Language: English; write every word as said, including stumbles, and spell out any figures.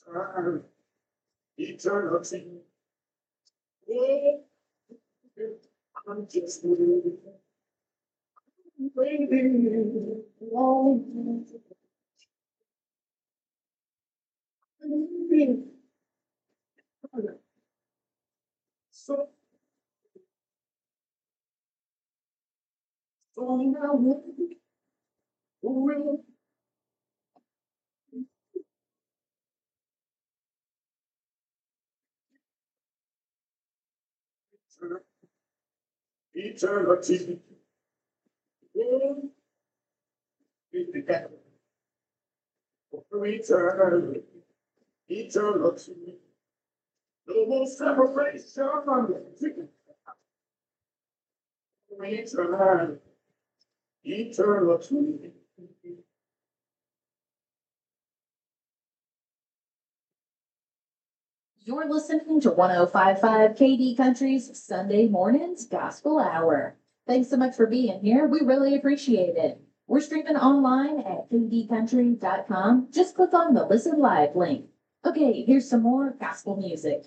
Eternal, eternity. I'm just waiting, waiting, waiting. So, so now will eternity. Will be together for eternity. Eternity. No more separation. Eternal, eternity. You're listening to one oh five point five K D Country's Sunday Mornings Gospel Hour. Thanks so much for being here. We really appreciate it. We're streaming online at k d country dot com. Just click on the Listen Live link. Okay, here's some more gospel music.